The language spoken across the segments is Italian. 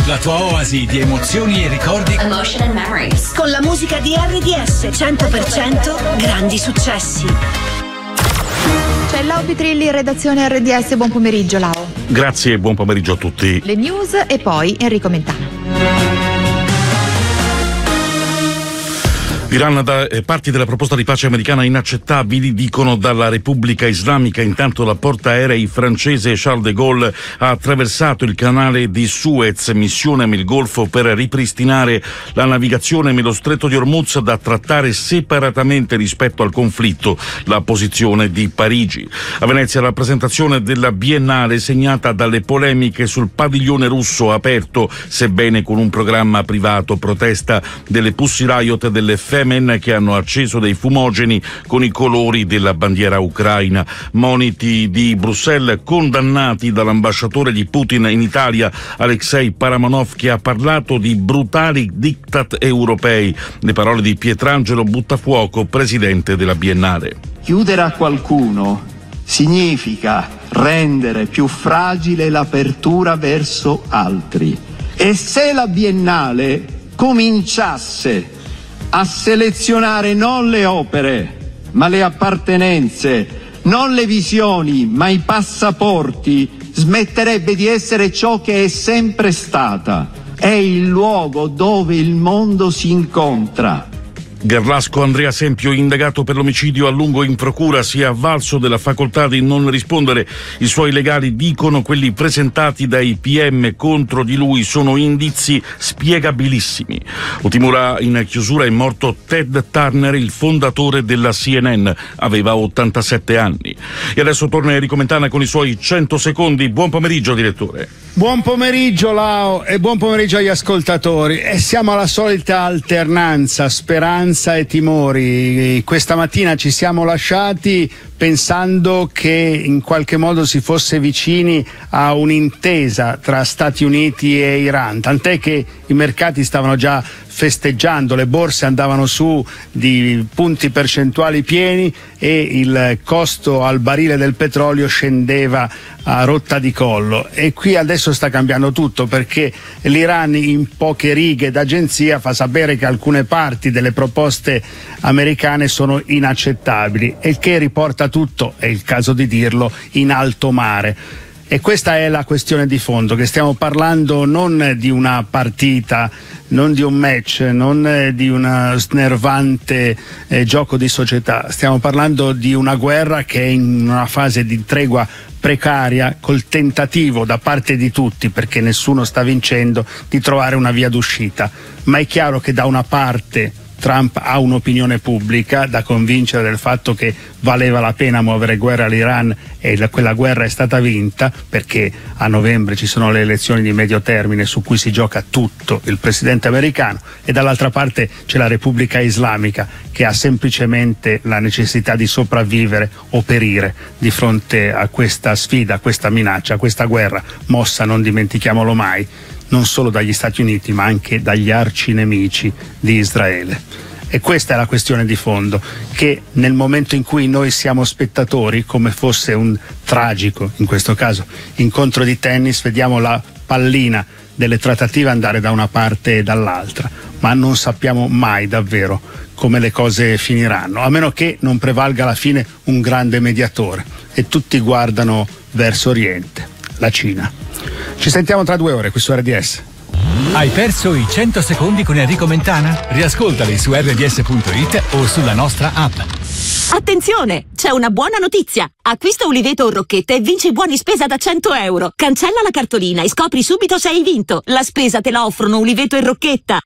la tua oasi di emozioni e ricordi. Emotion and Memories. Con la musica di RDS 100% grandi successi. C'è Lau Pitrilli in redazione RDS, buon pomeriggio Lau. Grazie e buon pomeriggio a tutti. Le news e poi Enrico Mentana. L'Iran parti della proposta di pace americana inaccettabili, dicono dalla Repubblica Islamica. Intanto la portaerei francese Charles de Gaulle ha attraversato il canale di Suez, missione nel Golfo per ripristinare la navigazione nello stretto di Hormuz, da trattare separatamente rispetto al conflitto, la posizione di Parigi. A Venezia la presentazione della Biennale segnata dalle polemiche sul padiglione russo aperto, sebbene con un programma privato, protesta delle Pussy Riot e delle Femen che hanno acceso dei fumogeni con i colori della bandiera ucraina. Moniti di Bruxelles condannati dall'ambasciatore di Putin in Italia, Alexei Paramonov, che ha parlato di brutali diktat europei. Le parole di Pietrangelo Buttafuoco, presidente della Biennale. Chiudere a qualcuno significa rendere più fragile l'apertura verso altri. E se la Biennale cominciasse a selezionare non le opere, ma le appartenenze, non le visioni, ma i passaporti, smetterebbe di essere ciò che è sempre stata. È il luogo dove il mondo si incontra. Garlasco Andrea Sempio, indagato per l'omicidio a lungo in procura, si è avvalso della facoltà di non rispondere. I suoi legali dicono quelli presentati dai PM contro di lui sono indizi spiegabilissimi. Ultim'ora in chiusura è morto Ted Turner, il fondatore della CNN. Aveva 87 anni. E adesso torna Enrico Mentana con i suoi 100 secondi. Buon pomeriggio, direttore. Buon pomeriggio Lau e buon pomeriggio agli ascoltatori. E siamo alla solita alternanza, speranza e timori. Questa mattina ci siamo lasciati pensando che in qualche modo si fosse vicini a un'intesa tra Stati Uniti e Iran, tant'è che i mercati stavano già festeggiando, le borse andavano su di punti percentuali pieni e il costo al barile del petrolio scendeva a rotta di collo. E qui adesso sta cambiando tutto, perché l'Iran in poche righe d'agenzia fa sapere che alcune parti delle proposte americane sono inaccettabili, e il che riporta tutto, è il caso di dirlo, in alto mare. E questa è la questione di fondo, che stiamo parlando non di una partita, non di un match, non di un snervante gioco di società, stiamo parlando di una guerra che è in una fase di tregua precaria, col tentativo da parte di tutti, perché nessuno sta vincendo, di trovare una via d'uscita. Ma è chiaro che da una parte Trump ha un'opinione pubblica da convincere del fatto che valeva la pena muovere guerra all'Iran, e quella guerra è stata vinta, perché a novembre ci sono le elezioni di medio termine su cui si gioca tutto il presidente americano, e dall'altra parte c'è la Repubblica Islamica che ha semplicemente la necessità di sopravvivere o perire di fronte a questa sfida, a questa minaccia, a questa guerra mossa, non dimentichiamolo mai, non solo dagli Stati Uniti ma anche dagli arcinemici di Israele. E questa è la questione di fondo, che nel momento in cui noi siamo spettatori, come fosse un tragico, in questo caso, incontro di tennis, vediamo la pallina delle trattative andare da una parte e dall'altra, ma non sappiamo mai davvero come le cose finiranno, a meno che non prevalga alla fine un grande mediatore, e tutti guardano verso Oriente, la Cina. Ci sentiamo tra 2 ore qui su RDS. Hai perso i 100 secondi con Enrico Mentana? Riascoltali su rds.it o sulla nostra app. Attenzione! C'è una buona notizia! Acquista Uliveto o Rocchetta e vinci buoni spesa da 100 euro. Cancella la cartolina e scopri subito se hai vinto. La spesa te la offrono Uliveto e Rocchetta.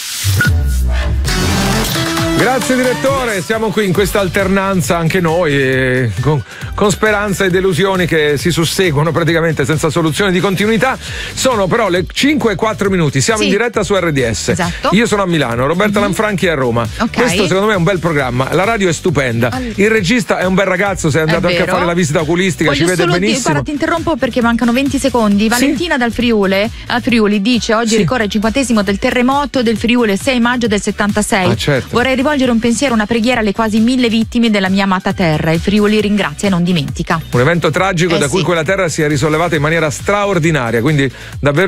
Grazie direttore, siamo qui in questa alternanza anche noi, con speranza e delusioni che si susseguono praticamente senza soluzione di continuità. Sono però le 5:04, siamo in diretta su RDS. Esatto. Io sono a Milano, Roberta Lanfranchi è a Roma. Questo secondo me è un bel programma, la radio è stupenda, il regista è un bel ragazzo, sei andato anche a fare la visita oculistica, ci vede benissimo. Guarda, ti interrompo perché mancano 20 secondi. Valentina dal Friuli dice: oggi ricorre il 50° del terremoto del Friuli, 6 maggio del 76. Certo. Vorrei rivolgere un pensiero, una preghiera alle quasi 1000 vittime della mia amata terra. Il Friuli ringrazia e non dimentica. Un evento tragico da cui quella terra si è risollevata in maniera straordinaria, quindi davvero